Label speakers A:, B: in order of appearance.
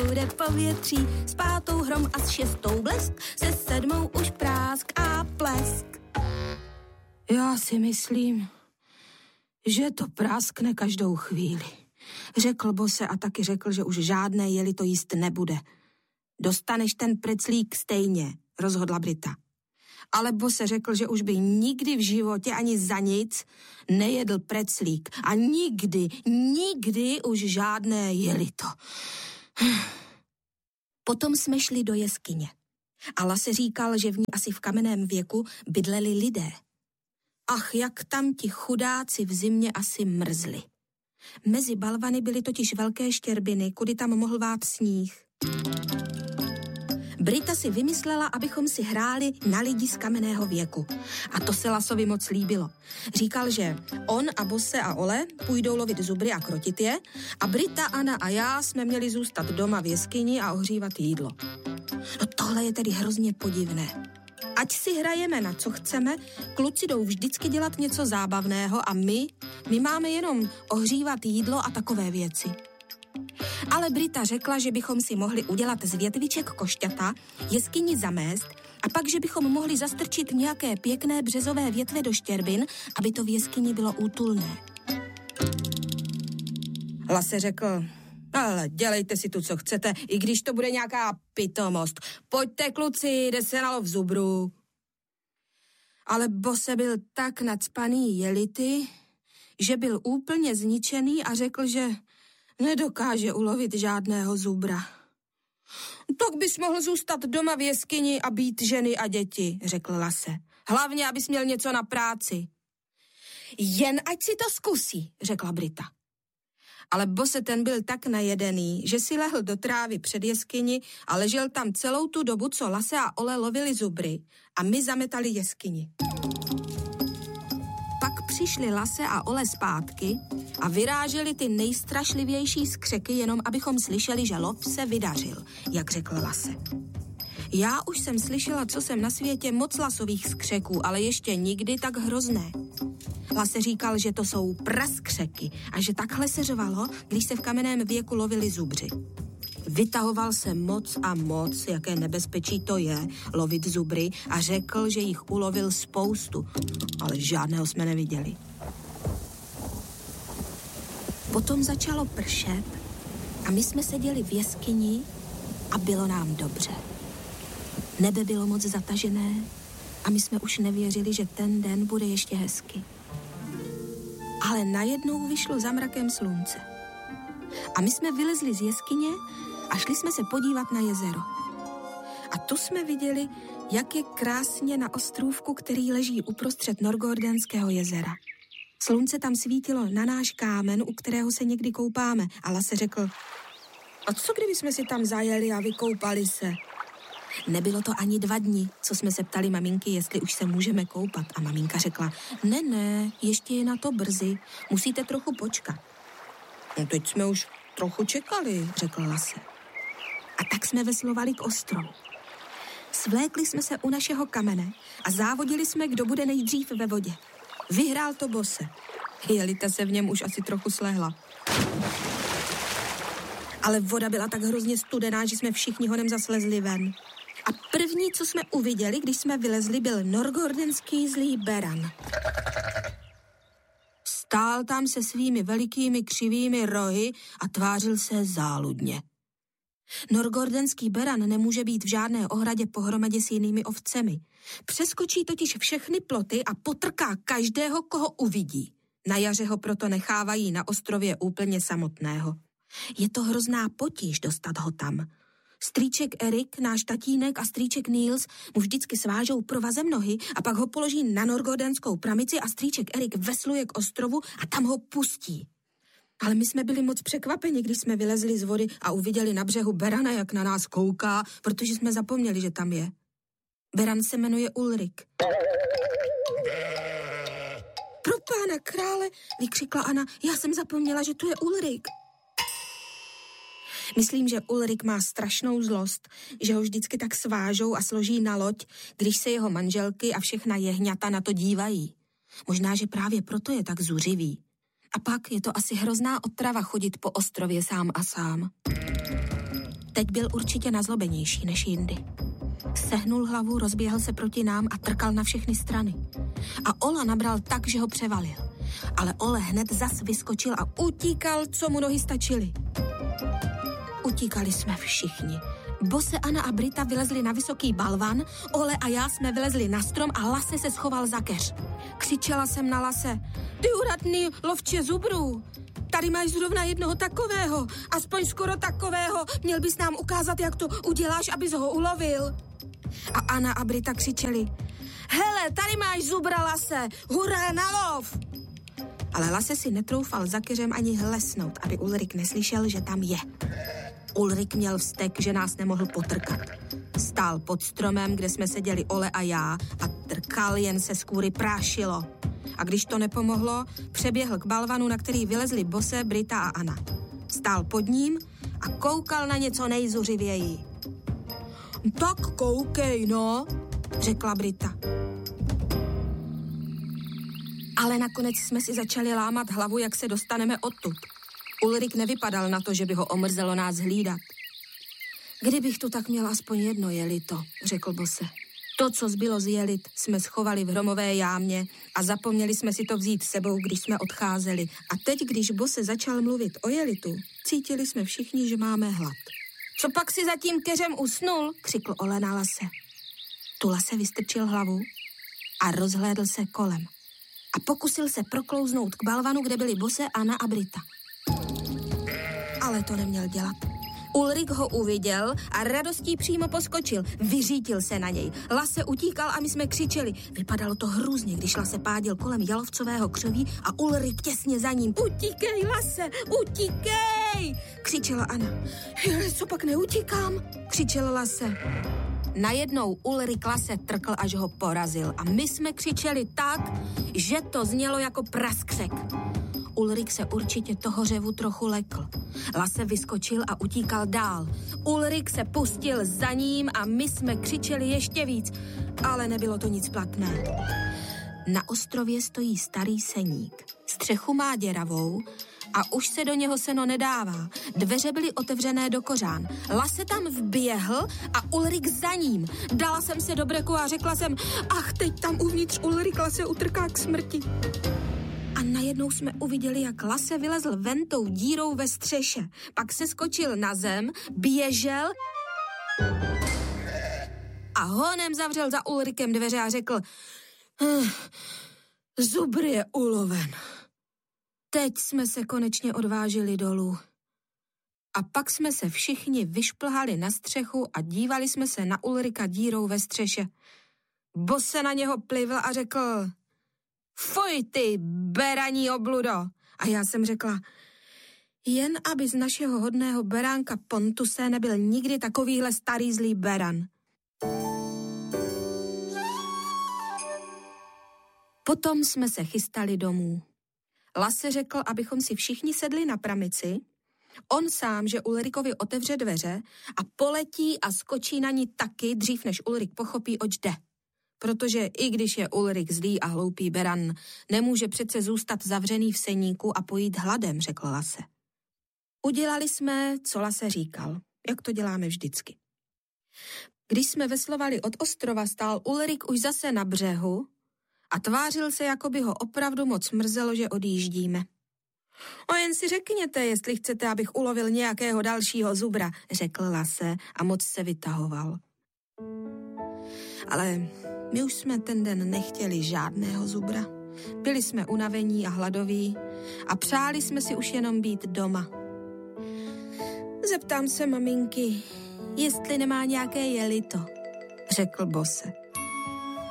A: bude povětří, s 5. hrom a s 6. blesk, se 7. už prásk a plesk. Já si myslím, že to práskne každou chvíli, řekl Bose a taky řekl, že už žádné jelito jíst nebude. Dostaneš ten preclík stejně, rozhodla Brita. Ale Bose řekl, že už by nikdy v životě ani za nic nejedl preclík a nikdy už žádné jelito. Potom jsme šli do jeskyně a Lasse říkal, že v ní asi v kamenném věku bydleli lidé. Ach, jak tam ti chudáci v zimě asi mrzli. Mezi balvany byly totiž velké štěrbiny, kudy tam mohl vát sníh. Brita si vymyslela, abychom si hráli na lidi z kamenného věku. A to se Lassovi moc líbilo. Říkal, že on a Bose a Ole půjdou lovit zubry a krotit je a Brita, Anna a já jsme měli zůstat doma v jeskyni a ohřívat jídlo. No tohle je tedy hrozně podivné. Ať si hrajeme na co chceme, kluci jdou vždycky dělat něco zábavného a my máme jenom ohřívat jídlo a takové věci. Ale Brita řekla, že bychom si mohli udělat z větviček košťata, jeskyni zamést a pak, že bychom mohli zastrčit nějaké pěkné březové větve do štěrbin, aby to v jeskyni bylo útulné. Lasse řekl, ale dělejte si tu, co chcete, i když to bude nějaká pitomost. Pojďte, kluci, jde se na lov zubrů. Ale Bose byl tak nacpaný jelity, že byl úplně zničený a řekl, že nedokáže ulovit žádného zubra. Tak bys mohl zůstat doma v jeskyni a být ženy a děti, řekl Lasse. Hlavně, abys měl něco na práci. Jen ať si to zkusí, řekla Brita. Ale Bose ten byl tak najedený, že si lehl do trávy před jeskyni a ležel tam celou tu dobu, co Lasse a Ole lovili zubry a my zametali jeskyni. Pak přišli Lasse a Ole zpátky a vyráželi ty nejstrašlivější skřeky, jenom abychom slyšeli, že lov se vydařil, jak řekl Lasse. Já už jsem slyšela, co jsem na světě, moc Lassových skřeků, ale ještě nikdy tak hrozné. Lasse říkal, že to jsou praskřeky a že takhle se řvalo, když se v kamenném věku lovili zubři. Vytahoval se moc a moc, jaké nebezpečí to je lovit zubry a řekl, že jich ulovil spoustu, ale žádného jsme neviděli. Potom začalo pršet a my jsme seděli v jeskyni a bylo nám dobře. Nebe bylo moc zatažené a my jsme už nevěřili, že ten den bude ještě hezky. Ale najednou vyšlo za mrakem slunce. A my jsme vylezli z jeskyně a šli jsme se podívat na jezero. A tu jsme viděli, jak je krásně na ostrůvku, který leží uprostřed Norgordenského jezera. Slunce tam svítilo na náš kámen, u kterého se někdy koupáme. A Lasse řekl, a co kdyby jsme si tam zajeli a vykoupali se? Nebylo to ani 2 dny, co jsme se ptali maminky, jestli už se můžeme koupat. A maminka řekla, ne, ještě je na to brzy, musíte trochu počkat. No teď jsme už trochu čekali, řekl Lasse. A tak jsme veslovali k ostrovu. Svlékli jsme se u našeho kamene a závodili jsme, kdo bude nejdřív ve vodě. Vyhrál to Bose. Jelita se v něm už asi trochu slehla. Ale voda byla tak hrozně studená, že jsme všichni honem zaslezli ven. A první, co jsme uviděli, když jsme vylezli, byl norgordenský zlý beran. Stál tam se svými velikými křivými rohy a tvářil se záludně. Norgordenský beran nemůže být v žádné ohradě pohromadě s jinými ovcemi. Přeskočí totiž všechny ploty a potrká každého, koho uvidí. Na jaře ho proto nechávají na ostrově úplně samotného. Je to hrozná potíž dostat ho tam. Strýček Erik, náš tatínek a strýček Niels mu vždycky svážou provazem nohy a pak ho položí na norgordenskou pramici a strýček Erik vesluje k ostrovu a tam ho pustí. Ale my jsme byli moc překvapeni, když jsme vylezli z vody a uviděli na břehu berana, jak na nás kouká, protože jsme zapomněli, že tam je. Beran se jmenuje Ulrik. Pro pána krále, vykřikla Anna, já jsem zapomněla, že to je Ulrik. Myslím, že Ulrik má strašnou zlost, že ho vždycky tak svážou a složí na loď, když se jeho manželky a všechna jehňata na to dívají. Možná, že právě proto je tak zuřivý. A pak je to asi hrozná otrava chodit po ostrově sám a sám. Teď byl určitě nazlobenější než jindy. Sehnul hlavu, rozběhl se proti nám a trkal na všechny strany. A Ola nabral tak, že ho převalil. Ale Ole hned zas vyskočil a utíkal, co mu nohy stačily. Utíkali jsme všichni. Bose, Anna a Brita vylezli na vysoký balvan, Ole a já jsme vylezli na strom a Lase se schoval za keř. Křičela jsem na Lase: ty uratný lovče zubrů, tady máš zrovna jednoho takového, aspoň skoro takového, měl bys nám ukázat, jak to uděláš, abys ho ulovil. A Anna a Brita křičeli: hele, tady máš zubra, Lase, hurá na lov! Ale Lase si netroufal za keřem ani hlesnout, aby Ulrik neslyšel, že tam je. Ulrik měl vztek, že nás nemohl potrkat. Stál pod stromem, kde jsme seděli Ole a já, a trkal, jen se z kůry prášilo. A když to nepomohlo, přeběhl k balvanu, na který vylezli Bose, Brita a Anna. Stál pod ním a koukal na něco nejzuřivěji. Tak koukej, no, řekla Brita. Ale nakonec jsme si začali lámat hlavu, jak se dostaneme odtud. Ulrik nevypadal na to, že by ho omrzelo nás hlídat. Kdybych tu tak měl aspoň jedno jelito, řekl Bose. To, co zbylo z jelit, jsme schovali v hromové jámě a zapomněli jsme si to vzít s sebou, když jsme odcházeli. A teď, když Bose začal mluvit o jelitu, cítili jsme všichni, že máme hlad. Co pak si za tím keřem usnul? Křikl Ole na Lase. Tu Lase vystrčil hlavu a rozhlédl se kolem. A pokusil se proklouznout k balvanu, kde byli Bose, Anna a Brita. Ale to neměl dělat. Ulrik ho uviděl a radostí přímo poskočil. Vyřítil se na něj. Lase utíkal a my jsme křičeli. Vypadalo to hrůzně, když Lase pádil kolem jalovcového křoví a Ulrik těsně za ním. Utíkej, Lase, utíkej! Křičela Anna. Co pak neutíkám? Křičel Lase. Najednou Ulrik Lase trkl, až ho porazil. A my jsme křičeli tak, že to znělo jako praskřek. Ulrik se určitě toho řevu trochu lekl. Lase vyskočil a utíkal dál. Ulrik se pustil za ním a my jsme křičeli ještě víc, ale nebylo to nic platné. Na ostrově stojí starý seník. Střechu má děravou a už se do něho seno nedává. Dveře byly otevřené do kořán. Lase tam vběhl a Ulrik za ním. Dala jsem se do breku a řekla jsem: ach, teď tam uvnitř Ulrik Lase utrká k smrti. A najednou jsme uviděli, jak Lase vylezl ven tou dírou ve střeše. Pak se skočil na zem, běžel a honem zavřel za Ulrikem dveře a řekl: zubr je uloven. Teď jsme se konečně odvážili dolů. A pak jsme se všichni vyšplhali na střechu a dívali jsme se na Ulrika dírou ve střeše. Bose na něho plivl a řekl: fuj ty, beraní obludo. A já jsem řekla: jen aby z našeho hodného beránka Pontuse nebyl nikdy takovýhle starý zlý beran. Potom jsme se chystali domů. Lase řekl, abychom si všichni sedli na pramici. On sám, že Ulrikovi otevře dveře a poletí a skočí na ní taky, dřív než Ulrik pochopí, oč jde. Protože i když je Ulrik zlý a hloupý beran, nemůže přece zůstat zavřený v seníku a pojít hladem, řekl Lase. Udělali jsme, co Lase říkal, jak to děláme vždycky. Když jsme veslovali od ostrova, stál Ulrik už zase na břehu a tvářil se, jako by ho opravdu moc mrzelo, že odjíždíme. O, jen si řekněte, jestli chcete, abych ulovil nějakého dalšího zubra, řekl Lase a moc se vytahoval. Ale my už jsme ten den nechtěli žádného zubra. Byli jsme unavení a hladoví a přáli jsme si už jenom být doma. Zeptám se maminky, jestli nemá nějaké jelito, řekl Bose.